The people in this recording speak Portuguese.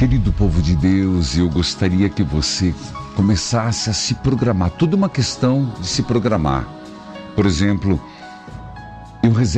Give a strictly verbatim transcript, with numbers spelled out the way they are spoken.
Querido povo de Deus, eu gostaria que você começasse a se programar. Tudo uma questão de se programar. Por exemplo, eu reservo